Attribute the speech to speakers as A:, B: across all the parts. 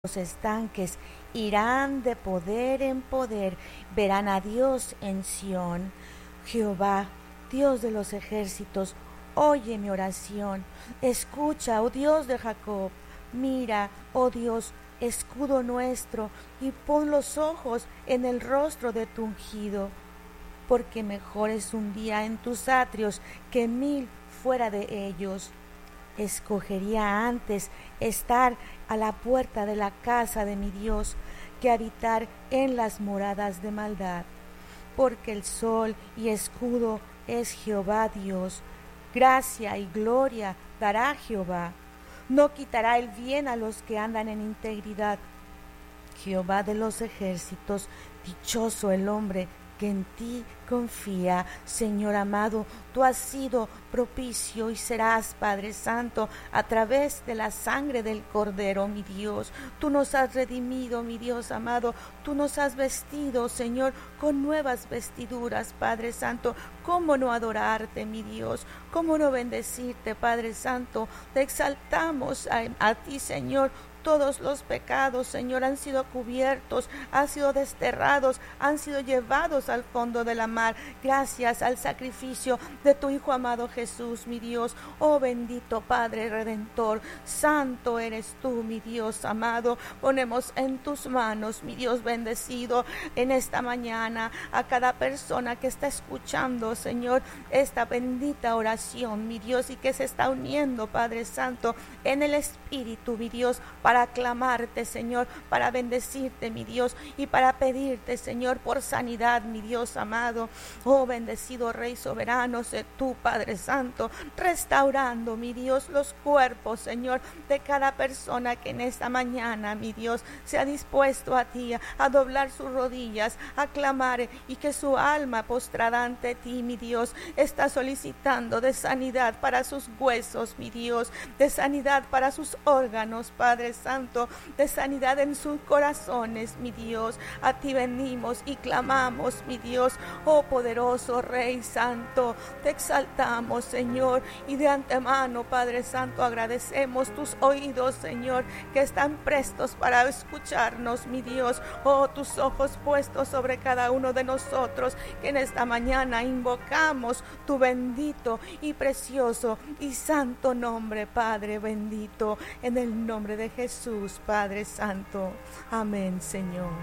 A: los estanques irán de poder en poder, verán a Dios en Sión. Jehová, Dios de los ejércitos, oye mi oración. Escucha, oh Dios de Jacob. Mira, oh Dios, escudo nuestro, y pon los ojos en el rostro de tu ungido. Porque mejor es un día en tus atrios que 1000 fuera de ellos. Escogería antes estar a la puerta de la casa de mi Dios que habitar en las moradas de maldad. Porque el sol y escudo es Jehová Dios. Gracia y gloria dará Jehová. No quitará el bien a los que andan en integridad. Jehová de los ejércitos, dichoso el hombre que en ti confía. Señor amado, tú has sido propicio y serás, Padre Santo, a través de la sangre del Cordero, mi Dios. Tú nos has redimido, mi Dios amado. Tú nos has vestido, Señor, con nuevas vestiduras, Padre Santo. ¿Cómo no adorarte, mi Dios? ¿Cómo no bendecirte, Padre Santo? Te exaltamos a ti, Señor. Todos los pecados, Señor, han sido cubiertos, han sido desterrados, han sido llevados al fondo de la mar, gracias al sacrificio de tu Hijo amado Jesús, mi Dios. Oh bendito Padre Redentor, santo eres tú, mi Dios amado. Ponemos en tus manos, mi Dios bendecido, en esta mañana a cada persona que está escuchando, Señor, esta bendita oración, mi Dios, y que se está uniendo, Padre Santo, en el Espíritu, mi Dios, para aclamarte, Señor, para bendecirte, mi Dios, y para pedirte, Señor, por sanidad, mi Dios amado. Oh bendecido Rey soberano, sé tú, Padre Santo, restaurando, mi Dios, los cuerpos, Señor, de cada persona que en esta mañana, mi Dios, se ha dispuesto a ti, a doblar sus rodillas, a clamar, y que su alma postrada ante ti, mi Dios, está solicitando de sanidad para sus huesos, mi Dios, de sanidad para sus órganos, Padre Santo, de sanidad en sus corazones, mi Dios. A ti venimos y clamamos, mi Dios. Oh poderoso Rey Santo, te exaltamos, Señor, y de antemano, Padre Santo, agradecemos tus oídos, Señor, que están prestos para escucharnos, mi Dios. Oh, tus ojos puestos sobre cada uno de nosotros, que en esta mañana invocamos tu bendito y precioso y santo nombre, Padre bendito, en el nombre de Jesús, Padre Santo. Amén, Señor.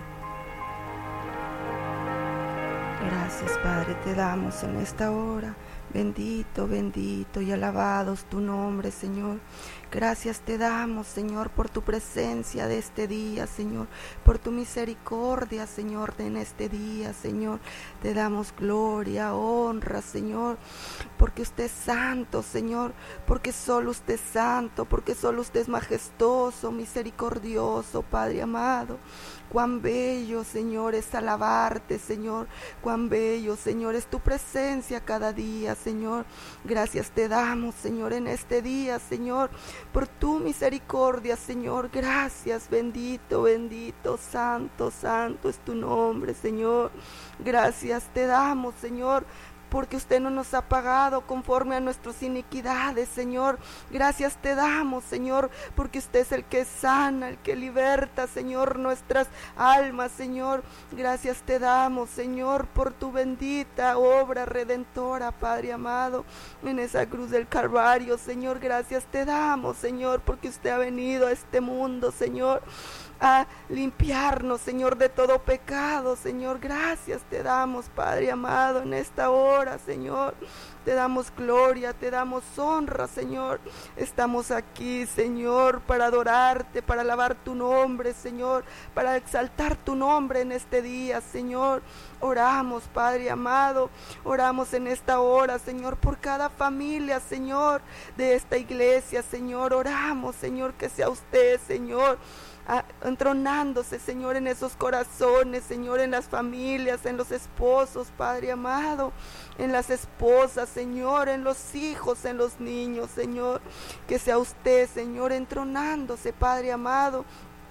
B: Gracias, Padre, te damos en esta hora. Bendito, bendito y alabado es tu nombre, Señor. Gracias te damos, Señor, por tu presencia de este día, Señor, por tu misericordia, Señor, en este día, Señor. Te damos gloria, honra, Señor, porque usted es santo, Señor, porque solo usted es santo, porque solo usted es majestuoso, misericordioso, Padre amado. Cuán bello, Señor, es alabarte, Señor. Cuán bello, Señor, es tu presencia cada día, Señor. Gracias te damos, Señor, en este día, Señor, por tu misericordia, Señor. Gracias, bendito, bendito, santo, santo es tu nombre, Señor. Gracias te damos, Señor, porque usted no nos ha pagado conforme a nuestras iniquidades, Señor. Gracias te damos, Señor, porque usted es el que sana, el que liberta, Señor, nuestras almas, Señor. Gracias te damos, Señor, por tu bendita obra redentora, Padre amado, en esa cruz del Calvario, Señor. Gracias te damos, Señor, porque usted ha venido a este mundo, Señor, a limpiarnos, Señor, de todo pecado, Señor. Gracias te damos, Padre amado, en esta hora, Señor. Te damos gloria, te damos honra, Señor. Estamos aquí, Señor, para adorarte, para alabar tu nombre, Señor, para exaltar tu nombre en este día, Señor. Oramos, Padre amado, oramos en esta hora, Señor, por cada familia, Señor, de esta iglesia, Señor. Oramos, Señor, que sea usted, Señor, entronándose, Señor, en esos corazones, Señor, en las familias, en los esposos, Padre amado, en las esposas, Señor, en los hijos, en los niños, Señor. Que sea usted, Señor, entronándose, Padre amado,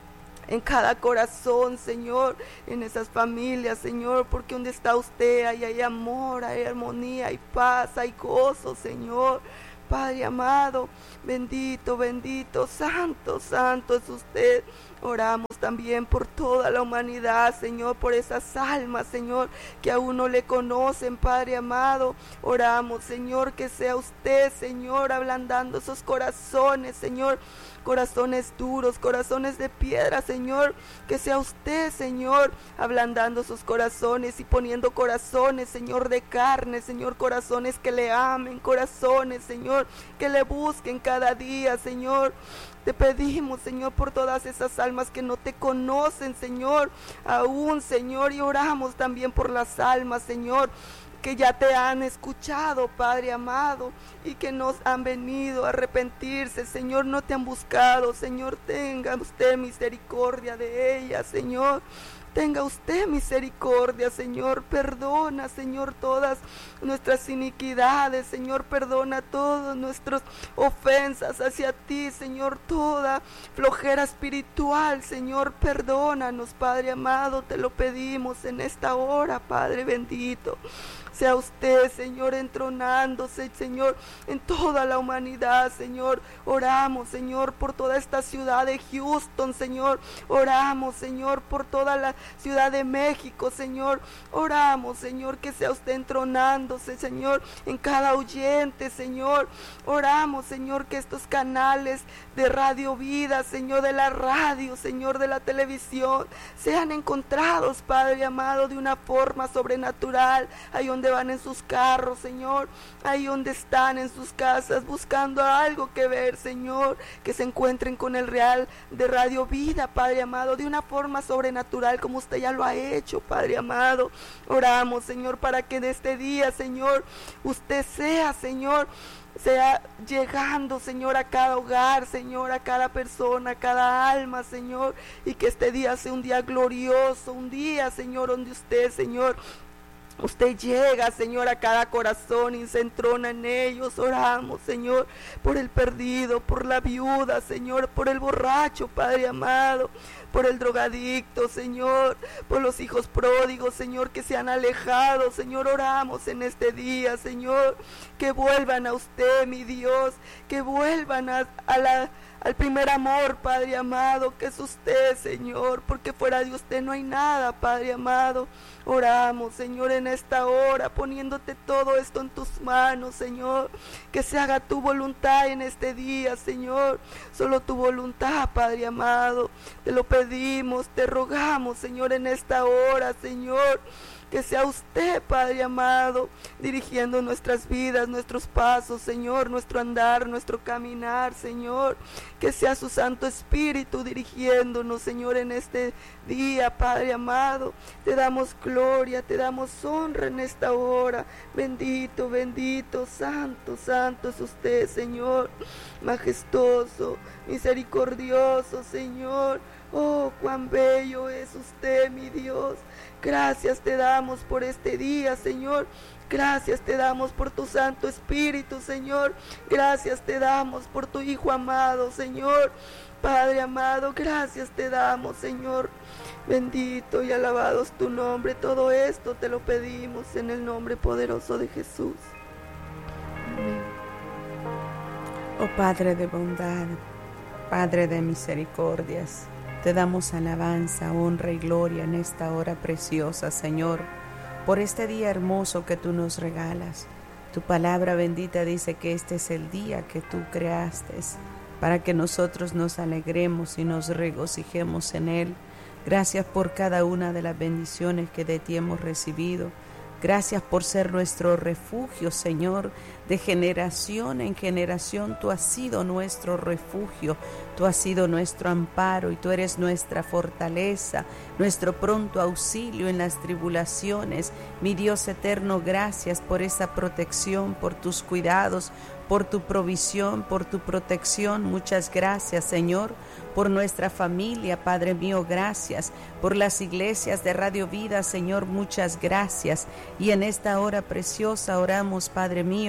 B: en cada corazón, Señor, en esas familias, Señor, porque donde está usted, ahí hay amor, hay armonía, hay paz, hay gozo, Señor. Padre amado, bendito, bendito, santo, santo es usted. Oramos también por toda la humanidad, Señor, por esas almas, Señor, que aún no le conocen, Padre amado. Oramos, Señor, que sea usted, Señor, ablandando esos corazones, Señor, corazones duros, corazones de piedra, Señor, que sea usted, Señor, ablandando sus corazones y poniendo corazones, Señor, de carne, Señor, corazones que le amen, corazones, Señor, que le busquen cada día, Señor. Te pedimos, Señor, por todas esas almas que no te conocen, Señor, aún, Señor, y oramos también por las almas, Señor, que ya te han escuchado, Padre amado, y que nos han venido a arrepentirse, Señor, no te han buscado, Señor, tenga usted misericordia de ellas, Señor. Tenga usted misericordia, Señor, perdona, Señor, todas nuestras iniquidades, Señor, perdona todas nuestras ofensas hacia ti, Señor, toda flojera espiritual, Señor, perdónanos, Padre amado, te lo pedimos en esta hora, Padre bendito. Sea usted, Señor, entronándose, Señor, en toda la humanidad, Señor. Oramos, Señor, por toda esta ciudad de Houston, Señor. Oramos, Señor, por toda la Ciudad de México, Señor. Oramos, Señor, que sea usted entronándose, Señor, en cada oyente, Señor. Oramos, Señor, que estos canales de Radio Vida, Señor, de la radio, Señor, de la televisión, sean encontrados, Padre amado, de una forma sobrenatural, ahí donde van en sus carros, Señor, ahí donde están en sus casas buscando algo que ver, Señor, que se encuentren con el real de Radio Vida, Padre amado, de una forma sobrenatural como usted ya lo ha hecho, Padre amado. Oramos, Señor, para que de este día, Señor, usted sea, Señor, sea llegando, Señor, a cada hogar, Señor, a cada persona, a cada alma, Señor, y que este día sea un día glorioso, un día, Señor, donde usted, Señor, usted llega, Señor, a cada corazón y se entrona en ellos. Oramos, Señor, por el perdido, por la viuda, Señor, por el borracho, Padre amado, por el drogadicto, Señor, por los hijos pródigos, Señor, que se han alejado, Señor. Oramos en este día, Señor, que vuelvan a usted, mi Dios, que vuelvan al primer amor, Padre amado, que es usted, Señor, porque fuera de usted no hay nada, Padre amado. Oramos, Señor, en esta hora, poniéndote todo esto en tus manos, Señor, que se haga tu voluntad en este día, Señor, solo tu voluntad, Padre amado, te lo pedimos, te rogamos, Señor, en esta hora, Señor, que sea usted, Padre amado, dirigiendo nuestras vidas, nuestros pasos, Señor, nuestro andar, nuestro caminar, Señor. Que sea su Santo Espíritu dirigiéndonos, Señor, en este día, Padre amado. Te damos gloria, te damos honra en esta hora. Bendito, bendito, santo, santo es usted, Señor. Majestuoso, misericordioso, Señor. Oh, cuán bello es usted, mi Dios. Gracias te damos por este día, Señor. Gracias te damos por tu Santo Espíritu, Señor. Gracias te damos por tu Hijo amado, Señor. Padre amado, gracias te damos, Señor. Bendito y alabado es tu nombre. Todo esto te lo pedimos en el nombre poderoso de Jesús. Amén.
C: Oh Padre de bondad, Padre de misericordias, te damos alabanza, honra y gloria en esta hora preciosa, Señor, por este día hermoso que tú nos regalas. Tu palabra bendita dice que este es el día que tú creaste, para que nosotros nos alegremos y nos regocijemos en él. Gracias por cada una de las bendiciones que de ti hemos recibido. Gracias por ser nuestro refugio, Señor. De generación en generación tú has sido nuestro refugio, tú has sido nuestro amparo y tú eres nuestra fortaleza, nuestro pronto auxilio en las tribulaciones. Mi Dios eterno, gracias por esa protección, por tus cuidados, por tu provisión, por tu protección. Muchas gracias, Señor, por nuestra familia, Padre mío, gracias. Por las iglesias de Radio Vida, Señor, muchas gracias. Y en esta hora preciosa oramos, Padre mío,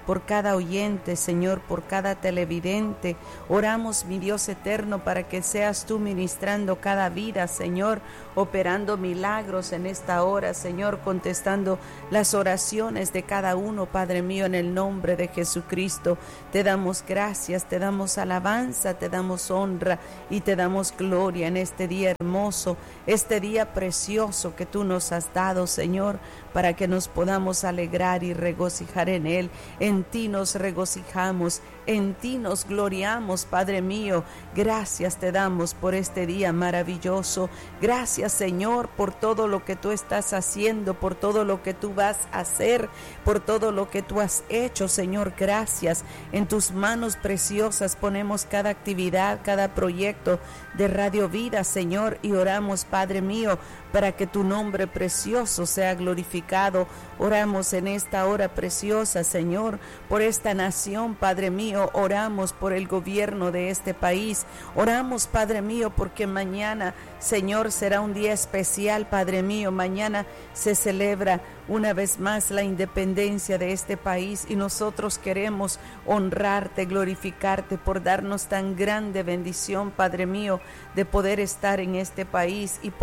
C: por cada oyente, Señor, por cada televidente. Oramos, mi Dios eterno, para que seas tú ministrando cada vida, Señor, operando milagros en esta hora, Señor, contestando las oraciones de cada uno, Padre mío, en el nombre de Jesucristo. Te damos gracias, te damos alabanza, te damos honra y te damos gloria en este día hermoso, este día precioso que tú nos has dado, Señor, para que nos podamos alegrar y regocijar en él. En ti nos regocijamos, en ti nos gloriamos, Padre mío. Gracias te damos por este día maravilloso. Gracias, Señor, por todo lo que tú estás haciendo, por todo lo que tú vas a hacer, por todo lo que tú has hecho, Señor. Gracias. En tus manos preciosas ponemos cada actividad, cada proyecto de Radio Vida, Señor, y oramos, Padre mío, para que tu nombre precioso sea glorificado. Oramos en esta hora preciosa, Señor, por esta nación, Padre mío. Oramos por el gobierno de este país. Oramos, Padre mío, porque mañana, Señor, será un día especial, Padre mío. Mañana se celebra una vez más la independencia de este país y nosotros queremos honrarte, glorificarte por darnos tan grande bendición, Padre mío, de poder estar en este país y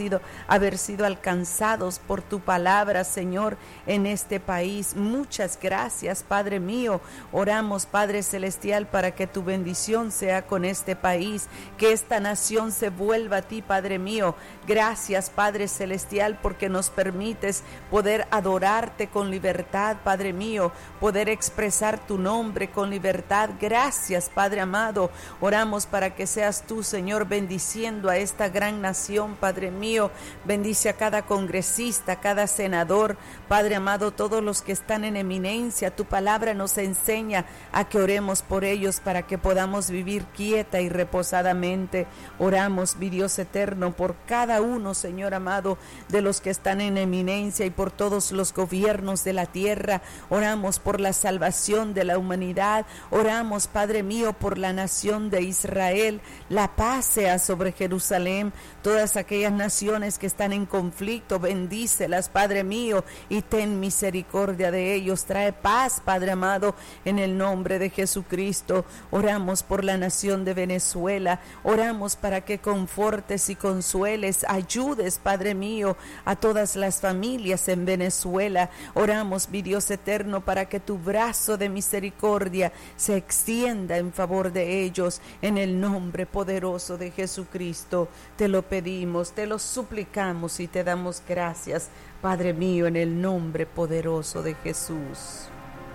C: haber sido alcanzados por tu palabra, Señor, en este país. Muchas gracias, Padre mío. Oramos, Padre celestial, para que tu bendición sea con este país, que esta nación se vuelva a ti, Padre mío. Gracias, Padre celestial, porque nos permites poder adorarte con libertad, Padre mío, poder expresar tu nombre con libertad. Gracias, Padre amado. Oramos para que seas tú, Señor, bendiciendo a esta gran nación, Padre mío. Bendice a cada congresista, cada senador, Padre amado, todos los que están en eminencia. Tu palabra nos enseña a que oremos por ellos para que podamos vivir quieta y reposadamente. Oramos, mi Dios eterno, por cada uno, Señor amado, de los que están en eminencia y por todos los gobiernos de la tierra. Oramos por la salvación de la humanidad. Oramos, Padre mío, por la nación de Israel. La paz sea sobre Jerusalén. Todas aquellas naciones que están en conflicto, bendícelas, Padre mío, y ten misericordia de ellos. Trae paz, Padre amado, en el nombre de Jesucristo. Oramos por la nación de Venezuela. Oramos para que confortes y consueles, ayudes, Padre mío, a todas las familias en Venezuela. Oramos, mi Dios eterno, para que tu brazo de misericordia se extienda en favor de ellos. En el nombre poderoso de Jesucristo te lo pedimos, te lo suplicamos y te damos gracias, Padre mío, en el nombre poderoso de Jesús.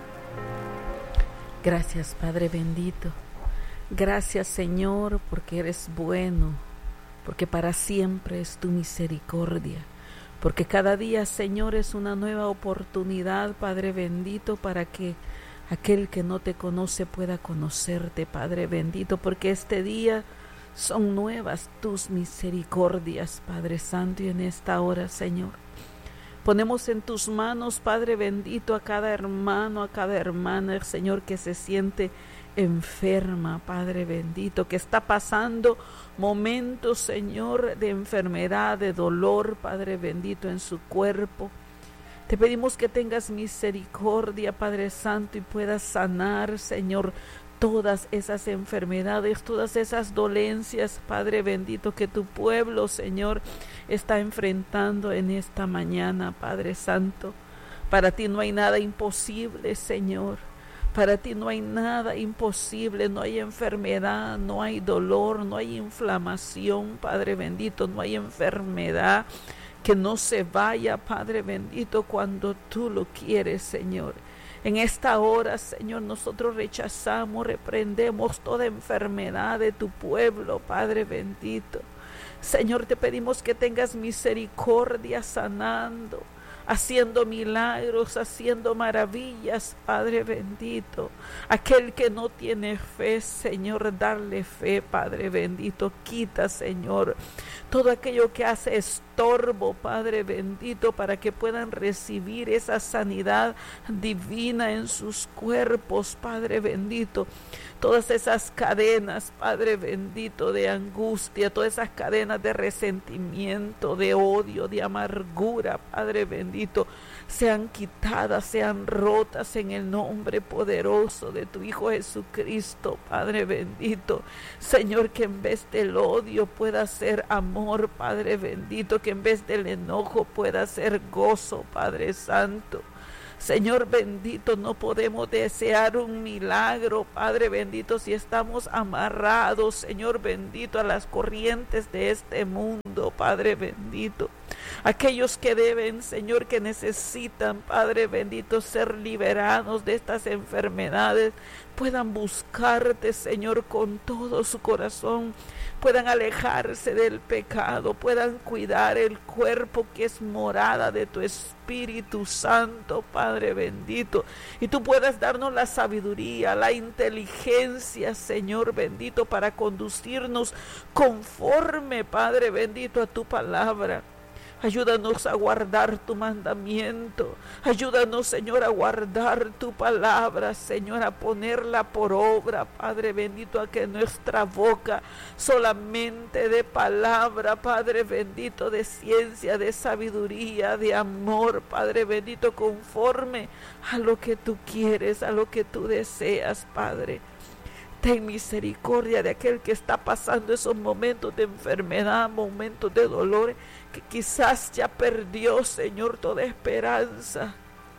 D: Gracias, Padre bendito. Gracias, Señor, porque eres bueno, porque para siempre es tu misericordia, porque cada día, Señor, es una nueva oportunidad, Padre bendito, para que aquel que no te conoce pueda conocerte, Padre bendito, porque este día son nuevas tus misericordias, Padre Santo, y en esta hora, Señor, ponemos en tus manos, Padre bendito, a cada hermano, a cada hermana, Señor, que se siente enferma, Padre bendito, que está pasando momentos, Señor, de enfermedad, de dolor, Padre bendito, en su cuerpo. Te pedimos que tengas misericordia, Padre Santo, y puedas sanar, Señor, todas esas enfermedades, todas esas dolencias, Padre bendito, que tu pueblo, Señor, está enfrentando en esta mañana, Padre Santo. Para ti no hay nada imposible, Señor. Para ti no hay nada imposible, no hay enfermedad, no hay dolor, no hay inflamación, Padre bendito, no hay enfermedad que no se vaya, Padre bendito, cuando tú lo quieres, Señor. En esta hora, Señor, nosotros rechazamos, reprendemos toda enfermedad de tu pueblo, Padre bendito. Señor, te pedimos que tengas misericordia sanando, haciendo milagros, haciendo maravillas, Padre bendito. Aquel que no tiene fe, Señor, darle fe, Padre bendito. Quita, Señor, todo aquello que hace estorbo, Padre bendito, para que puedan recibir esa sanidad divina en sus cuerpos, Padre bendito. Todas esas cadenas, Padre bendito, de angustia, todas esas cadenas de resentimiento, de odio, de amargura, Padre bendito, bendito, sean quitadas, sean rotas en el nombre poderoso de tu Hijo Jesucristo, Padre bendito. Señor, que en vez del odio pueda ser amor, Padre bendito, que en vez del enojo pueda ser gozo, Padre Santo. Señor bendito, no podemos desear un milagro, Padre bendito, si estamos amarrados, Señor bendito, a las corrientes de este mundo, Padre bendito. Aquellos que deben, Señor, que necesitan, Padre bendito, ser liberados de estas enfermedades, puedan buscarte, Señor, con todo su corazón, puedan alejarse del pecado, puedan cuidar el cuerpo que es morada de tu Espíritu Santo, Padre bendito, y tú puedas darnos la sabiduría, la inteligencia, Señor bendito, para conducirnos conforme, Padre bendito, a tu palabra. Ayúdanos a guardar tu mandamiento. Ayúdanos, Señor, a guardar tu palabra, Señor, a ponerla por obra, Padre bendito, a que nuestra boca solamente de palabra, Padre bendito, de ciencia, de sabiduría, de amor, Padre bendito, conforme a lo que tú quieres, a lo que tú deseas, Padre. Ten misericordia de aquel que está pasando esos momentos de enfermedad, momentos de dolor, que quizás ya perdió, Señor, toda esperanza.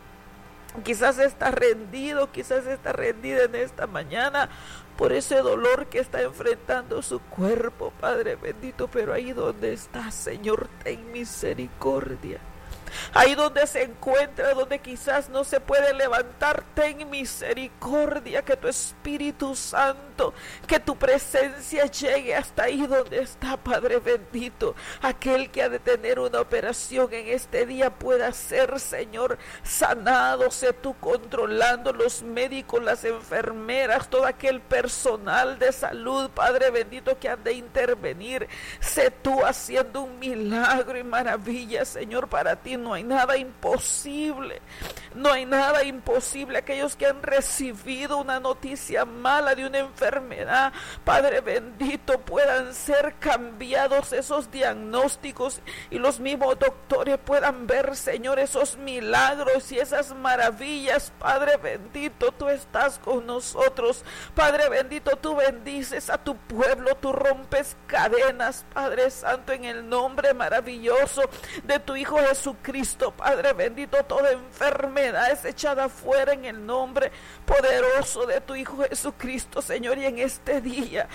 D: Quizás está rendido, quizás está rendida en esta mañana por ese dolor que está enfrentando su cuerpo, Padre bendito. Pero ahí donde está, Señor, ten misericordia. Ahí donde se encuentra, donde quizás no se puede levantar, ten misericordia, que tu Espíritu Santo, que tu presencia llegue hasta ahí donde está, Padre bendito. Aquel que ha de tener una operación en este día pueda ser, Señor, sanado. Sé tú controlando los médicos, las enfermeras, todo aquel personal de salud, Padre bendito, que han de intervenir. Sé tú haciendo un milagro y maravilla, Señor. Para ti no hay nada imposible, no hay nada imposible. Aquellos que han recibido una noticia mala de una enfermedad, Padre bendito, puedan ser cambiados esos diagnósticos y los mismos doctores puedan ver, Señor, esos milagros y esas maravillas. Padre bendito, tú estás con nosotros, Padre bendito, tú bendices a tu pueblo, tú rompes cadenas, Padre Santo, en el nombre maravilloso de tu Hijo Jesucristo, Padre bendito. Toda enfermedad es echada fuera en el nombre poderoso de tu Hijo Jesucristo, Señor. Y en este día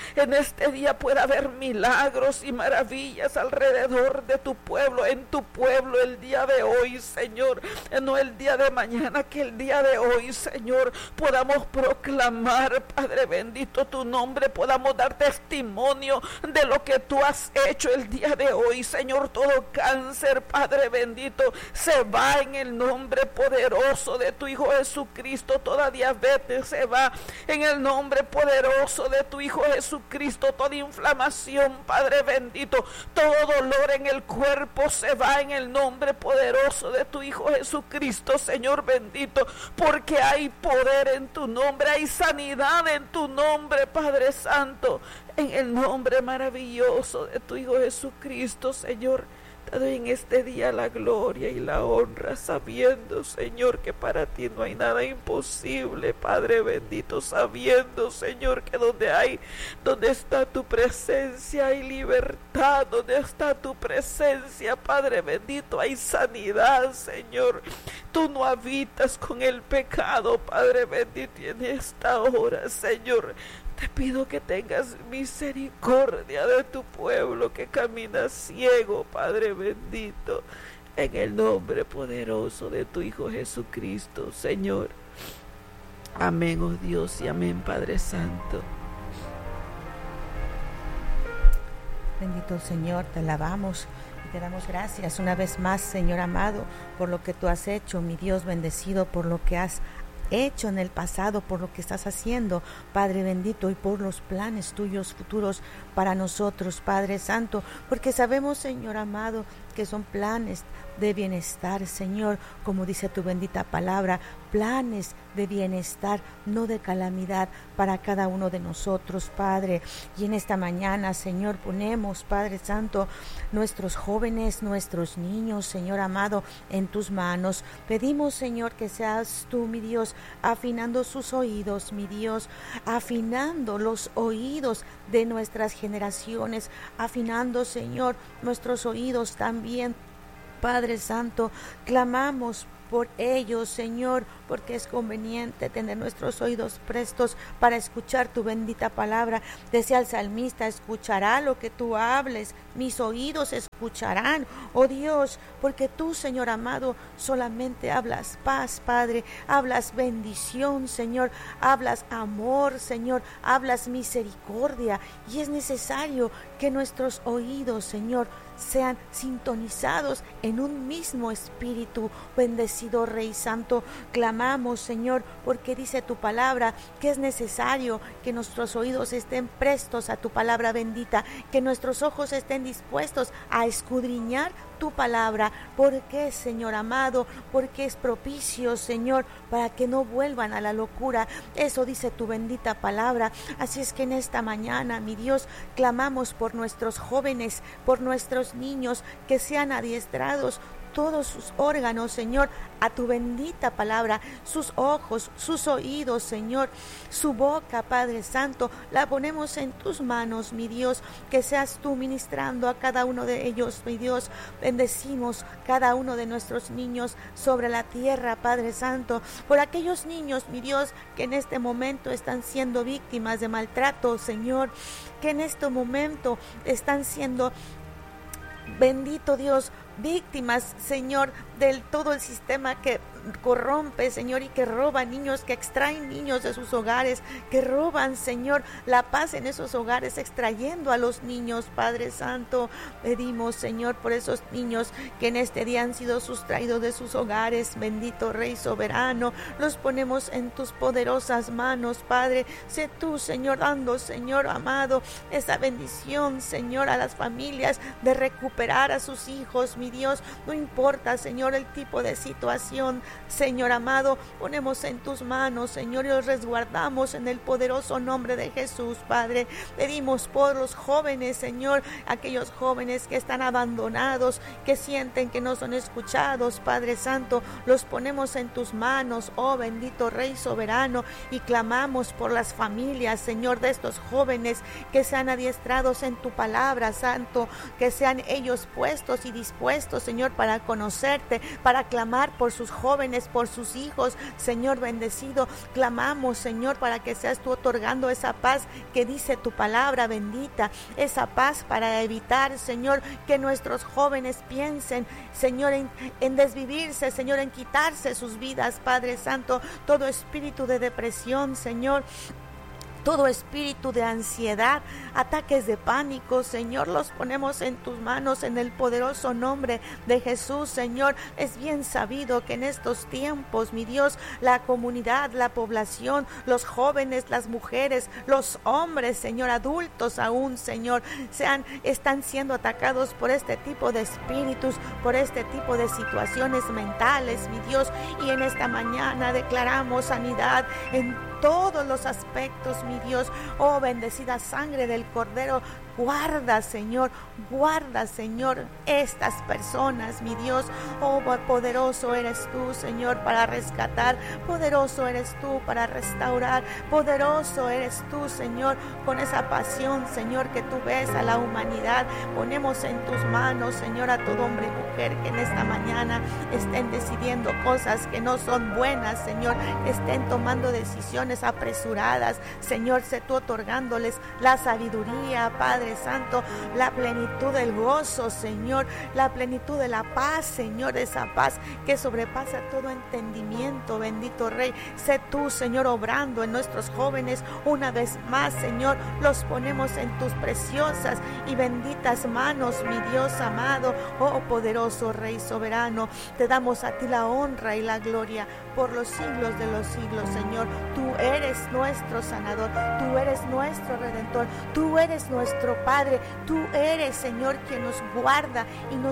D: pueda haber milagros y maravillas alrededor de tu pueblo, en tu pueblo, el día de hoy, Señor. No el día de mañana, que el día de hoy, Señor, podamos proclamar, Padre bendito, tu nombre, podamos dar testimonio de lo que tú has hecho el día de hoy, Señor. Todo cáncer, Padre bendito, se va en el nombre poderoso de tu Hijo Jesucristo. Toda diabetes se va en el nombre poderoso de tu Hijo Jesucristo. Toda inflamación, Padre bendito, todo dolor en el cuerpo se va en el nombre poderoso de tu Hijo Jesucristo, Señor bendito, porque hay poder en tu nombre, hay sanidad en tu nombre, Padre Santo, en el nombre maravilloso de tu Hijo Jesucristo, Señor. Te doy en este día la gloria y la honra, sabiendo, Señor, que para ti no hay nada imposible, Padre bendito, sabiendo, Señor, que donde está tu presencia hay libertad, donde está tu presencia, Padre bendito, hay sanidad, Señor. Tú no habitas con el pecado, Padre bendito, y en esta hora, Señor, te pido que tengas misericordia de tu pueblo que camina ciego, Padre bendito, en el nombre poderoso de tu Hijo Jesucristo, Señor. Amén, oh Dios, y amén, Padre Santo.
A: Bendito Señor, te alabamos y te damos gracias una vez más, Señor amado, por lo que tú has hecho, mi Dios bendecido, por lo que has hecho en el pasado, por lo que estás haciendo, Padre bendito, y por los planes tuyos futuros para nosotros, Padre Santo, porque sabemos, Señor amado, porque son planes de bienestar, Señor, como dice tu bendita palabra, planes de bienestar, no de calamidad para cada uno de nosotros, Padre. Y en esta mañana, Señor, ponemos, Padre Santo, nuestros jóvenes, nuestros niños, Señor amado, en tus manos. Pedimos, Señor, que seas tú, mi Dios, afinando sus oídos, mi Dios, afinando los oídos de nuestras generaciones, afinando, Señor, nuestros oídos también, Padre Santo. Clamamos por ellos, Señor, porque es conveniente tener nuestros oídos prestos para escuchar tu bendita palabra. Decía el salmista: escuchará lo que tú hables, mis oídos escucharán, oh Dios, porque tú, Señor amado, solamente hablas paz, Padre, hablas bendición, Señor, hablas amor, Señor, hablas misericordia, y es necesario que nuestros oídos, Señor, sean sintonizados en un mismo espíritu. Bendecido Rey Santo, clamamos, Señor, porque dice tu palabra que es necesario que nuestros oídos estén prestos a tu palabra bendita, que nuestros ojos estén dispuestos a escudriñar tu palabra. ¿Por qué, Señor amado? Porque es propicio, Señor, para que no vuelvan a la locura. Eso dice tu bendita palabra. Así es que en esta mañana, mi Dios, clamamos por nuestros jóvenes, por nuestros niños, que sean adiestrados todos sus órganos, Señor, a tu bendita palabra, sus ojos, sus oídos, Señor, su boca, Padre Santo, la ponemos en tus manos, mi Dios, que seas tú ministrando a cada uno de ellos, mi Dios. Bendecimos cada uno de nuestros niños sobre la tierra, Padre Santo, por aquellos niños, mi Dios, que en este momento están siendo víctimas de maltrato, Señor, que en este momento están siendo, bendito Dios, víctimas, Señor, del todo el sistema que corrompe, Señor, y que roba niños, que extraen niños de sus hogares, que roban, Señor, la paz en esos hogares, extrayendo a los niños, Padre Santo. Pedimos, Señor, por esos niños que en este día han sido sustraídos de sus hogares, bendito Rey soberano, los ponemos en tus poderosas manos, Padre. Sé tú, Señor, dando, Señor amado, esa bendición, Señor, a las familias de recuperar a sus hijos, mi Dios. No importa, Señor, el tipo de situación, Señor amado, ponemos en tus manos, Señor, y los resguardamos en el poderoso nombre de Jesús, Padre. Pedimos por los jóvenes, Señor, aquellos jóvenes que están abandonados, que sienten que no son escuchados, Padre Santo, los ponemos en tus manos, oh bendito Rey soberano, y clamamos por las familias, Señor, de estos jóvenes que sean adiestrados en tu palabra, Santo, que sean ellos puestos y dispuestos, Señor, para conocerte, para clamar por sus jóvenes, por sus hijos, Señor bendecido. Clamamos, Señor, para que seas tú otorgando esa paz que dice tu palabra bendita, esa paz para evitar, Señor, que nuestros jóvenes piensen, Señor, en desvivirse, Señor, en quitarse sus vidas, Padre Santo. Todo espíritu de depresión, Señor, todo espíritu de ansiedad, ataques de pánico, Señor, los ponemos en tus manos en el poderoso nombre de Jesús, Señor. Es bien sabido que en estos tiempos, mi Dios, la comunidad, la población, los jóvenes, las mujeres, los hombres, Señor, adultos aún, Señor, están siendo atacados por este tipo de espíritus, por este tipo de situaciones mentales, mi Dios. Y en esta mañana declaramos sanidad en todos los aspectos, mi Dios. Oh, bendecida sangre del Cordero, guarda, Señor, estas personas, mi Dios. Oh, poderoso eres tú, Señor, para rescatar, poderoso eres tú para restaurar, poderoso eres tú, Señor, con esa pasión, Señor, que tú ves a la humanidad. Ponemos en tus manos, Señor, a todo hombre y mujer que en esta mañana estén decidiendo cosas que no son buenas, Señor, estén tomando decisiones apresuradas, Señor. Sé tú otorgándoles la sabiduría, Padre Santo, la plenitud del gozo, Señor, la plenitud de la paz, Señor, esa paz que sobrepasa todo entendimiento, bendito Rey. Sé tú, Señor, obrando en nuestros jóvenes una vez más, Señor. Los ponemos en tus preciosas y benditas manos, mi Dios amado. Oh, poderoso Rey soberano, te damos a ti la honra y la gloria por los siglos de los siglos, Señor. Tú eres nuestro sanador, tú eres nuestro redentor, tú eres nuestro Padre, tú eres, Señor, quien nos guarda y nos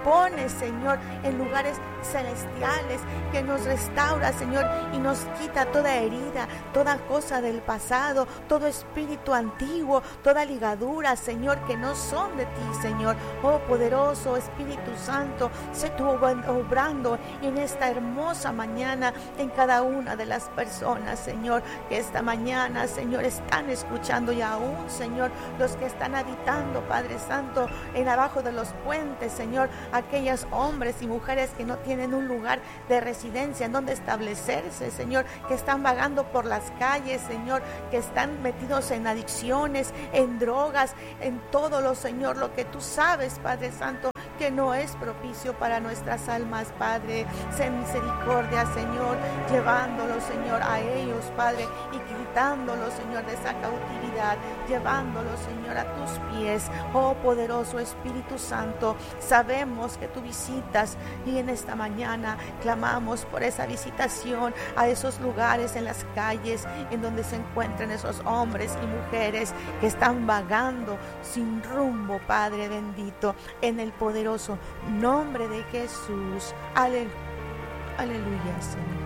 A: pone, Señor, en lugares celestiales, que nos restaura, Señor, y nos quita toda herida, toda cosa del pasado, todo espíritu antiguo, toda ligadura, Señor, que no son de ti, Señor. Oh poderoso Espíritu Santo, sé tú obrando en esta hermosa mañana en cada una de las personas, Señor, que esta mañana, Señor, están escuchando, y aún, Señor, los que están habitando, Padre Santo, en abajo de los puentes, Señor, aquellos hombres y mujeres que no tienen un lugar de residencia en donde establecerse, Señor, que están vagando por las calles, Señor, que están metidos en adicciones, en drogas, en todo lo, Señor, lo que tú sabes, Padre Santo, que no es propicio para nuestras almas, Padre. Ten misericordia, Señor, llevándolos, Señor, a ellos, Padre, y quitándolos, Señor, de esa cautividad, llevándolos, Señor, a tus pies. Oh poderoso Espíritu Santo, sabemos que tú visitas, y en esta mañana clamamos por esa visitación a esos lugares en las calles en donde se encuentran esos hombres y mujeres que están vagando sin rumbo, Padre bendito, en el poderoso nombre de Jesús. Aleluya, Señor.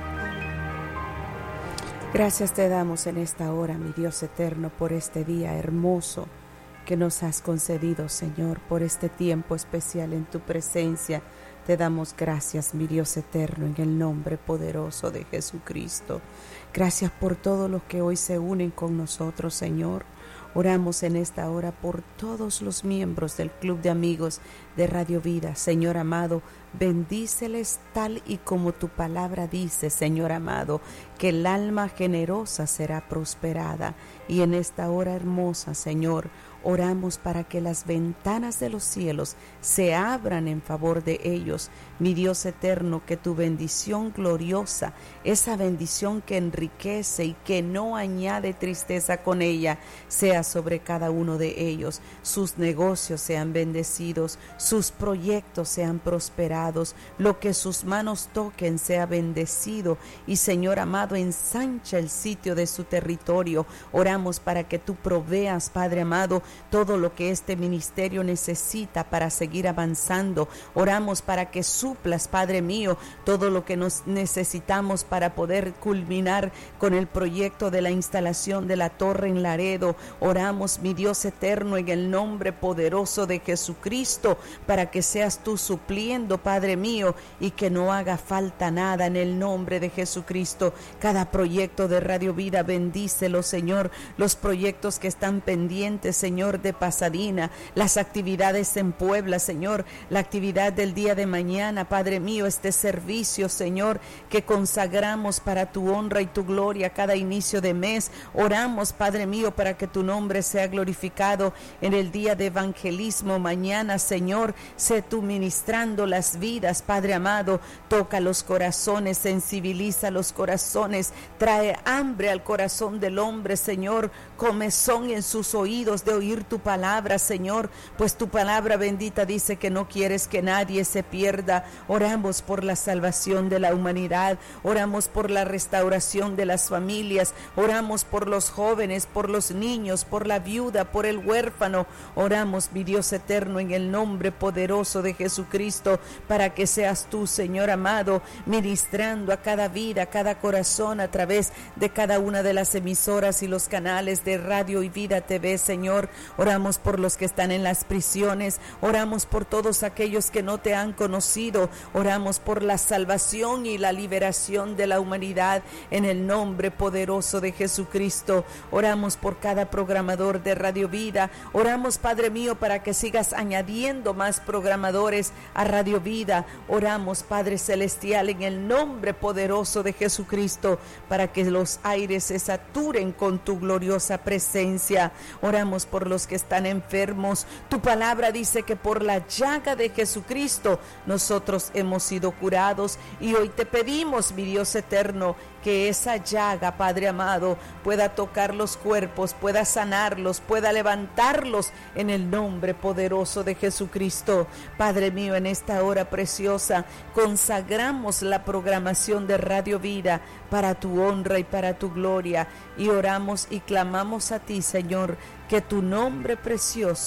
C: Gracias te damos en esta hora, mi Dios eterno, por este día hermoso que nos has concedido, Señor, por este tiempo especial en tu presencia. Te damos gracias, mi Dios eterno, en el nombre poderoso de Jesucristo. Gracias por todos los que hoy se unen con nosotros, Señor. Oramos en esta hora por todos los miembros del Club de Amigos de Radio Vida. Señor amado, bendíceles tal y como tu palabra dice, Señor amado, que el alma generosa será prosperada. Y en esta hora hermosa, Señor, oramos para que las ventanas de los cielos se abran en favor de ellos. Mi Dios eterno, que tu bendición gloriosa, esa bendición que enriquece y que no añade tristeza con ella, sea sobre cada uno de ellos. Sus negocios sean bendecidos, sus proyectos sean prosperados, lo que sus manos toquen sea bendecido. Y Señor amado, ensancha el sitio de su territorio. Oramos para que tú proveas, Padre amado, todo lo que este ministerio necesita para seguir avanzando. Oramos para que suplas, Padre mío, todo lo que nos necesitamos para poder culminar con el proyecto de la instalación de la torre en Laredo. Oramos, mi Dios eterno, en el nombre poderoso de Jesucristo, para que seas tú supliendo, Padre mío, y que no haga falta nada, en el nombre de Jesucristo. Cada proyecto de Radio Vida, bendícelo, Señor. Los proyectos que están pendientes, Señor, de Pasadena, las actividades en Puebla, Señor, la actividad del día de mañana, Padre mío, este servicio, Señor, que consagramos para tu honra y tu gloria cada inicio de mes. Oramos, Padre mío, para que tu nombre sea glorificado en el día de evangelismo mañana, Señor. Sé tú ministrando las vidas, Padre amado. Toca los corazones, sensibiliza los corazones, trae hambre al corazón del hombre, Señor, comezón en sus oídos de oír tu palabra, Señor, pues tu palabra bendita dice que no quieres que nadie se pierda. Oramos por la salvación de la humanidad, oramos por la restauración de las familias, oramos por los jóvenes, por los niños, por la viuda, por el huérfano. Oramos, mi Dios eterno, en el nombre poderoso de Jesucristo, para que seas tú, Señor amado, ministrando a cada vida, a cada corazón, a través de cada una de las emisoras y los canales de Radio y Vida TV, Señor. Oramos por los que están en las prisiones, oramos por todos aquellos que no te han conocido, oramos por la salvación y la liberación de la humanidad en el nombre poderoso de Jesucristo. Oramos por cada programador de Radio Vida, oramos, Padre mío, para que sigas añadiendo más programadores a Radio Vida. Oramos, Padre celestial, en el nombre poderoso de Jesucristo, para que los aires se saturen con tu gloriosa presencia. Oramos por los que están enfermos. Tu palabra dice que por la llaga de Jesucristo nosotros hemos sido curados, y hoy te pedimos, mi Dios eterno, que esa llaga, Padre amado, pueda tocar los cuerpos, pueda sanarlos, pueda levantarlos en el nombre poderoso de Jesucristo. Padre mío, en esta hora preciosa consagramos la programación de Radio Vida para tu honra y para tu gloria, y oramos y clamamos a ti, Señor, que tu nombre precioso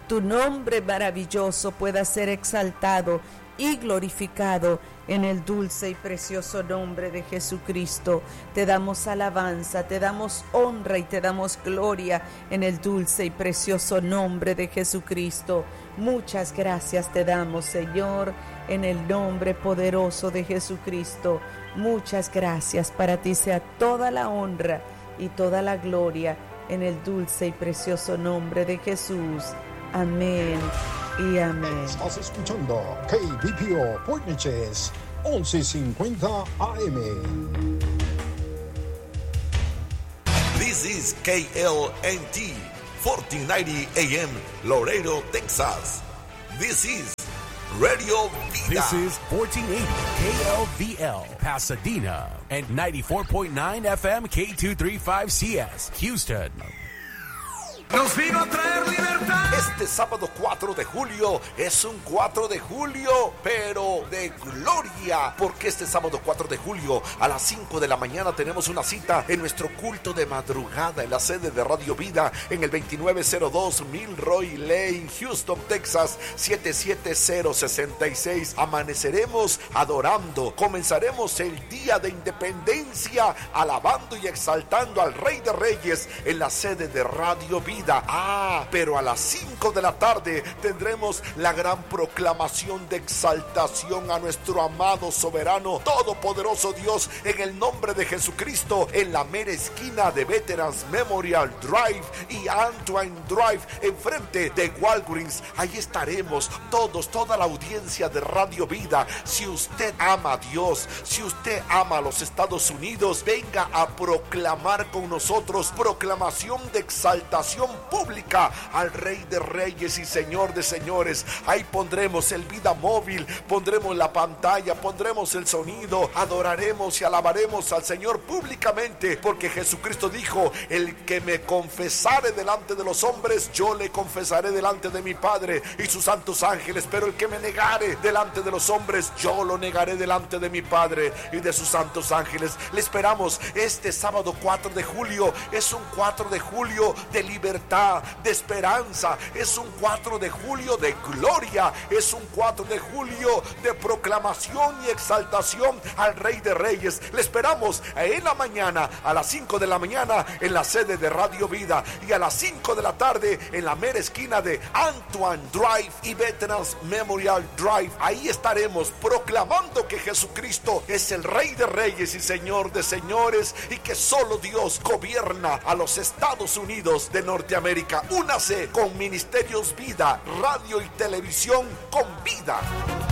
C: tu nombre maravilloso pueda ser exaltado y glorificado en el dulce y precioso nombre de Jesucristo. Te damos alabanza, te damos honra y te damos gloria en el dulce y precioso nombre de Jesucristo. Muchas gracias te damos, Señor, en el nombre poderoso de Jesucristo. Muchas gracias. Para ti sea toda la honra y toda la gloria en el dulce y precioso nombre de Jesús. Amén y amén.
E: Estás escuchando KBPO Point Neches 1150 AM.
F: This is KLNT 1490 AM Laredo, Texas. This is Radio Vida.
G: This is 1480 KLVL Pasadena and 94.9 FM K235CS Houston.
F: Nos vino a traer libertad. Este sábado 4 de julio es un 4 de julio, pero de gloria, porque este sábado 4 de julio a las 5 de la mañana tenemos una cita en nuestro culto de madrugada en la sede de Radio Vida en el 2902 Milroy Lane, Houston, Texas 77066. Amaneceremos adorando, comenzaremos el día de independencia alabando y exaltando al Rey de Reyes en la sede de Radio Vida. Pero a las 5 de la tarde tendremos la gran proclamación de exaltación a nuestro amado, soberano, todopoderoso Dios en el nombre de Jesucristo en la mera esquina de Veterans Memorial Drive y Antoine Drive enfrente de Walgreens. Ahí estaremos todos, toda la audiencia de Radio Vida. Si usted ama a Dios, si usted ama a los Estados Unidos, venga a proclamar con nosotros proclamación de exaltación pública al Rey de Reyes y Señor de Señores. Ahí pondremos el vida móvil, pondremos la pantalla, pondremos el sonido, adoraremos y alabaremos al Señor públicamente, porque Jesucristo dijo: el que me confesare delante de los hombres, yo le confesaré delante de mi Padre y sus santos ángeles, pero el que me negare delante de los hombres, yo lo negaré delante de mi Padre y de sus santos ángeles. Le esperamos este sábado 4 de julio. Es un 4 de julio de libertad, de esperanza, es un 4 de julio de gloria, es un 4 de julio de proclamación y exaltación al Rey de Reyes. Le esperamos en la mañana, a las 5 de la mañana en la sede de Radio Vida, y a las 5 de la tarde en la mera esquina de Antoine Drive y Veterans Memorial Drive. Ahí estaremos proclamando que Jesucristo es el Rey de Reyes y Señor de Señores, y que solo Dios gobierna a los Estados Unidos de Norteamérica. Únase con Ministerios Vida, radio y televisión con vida.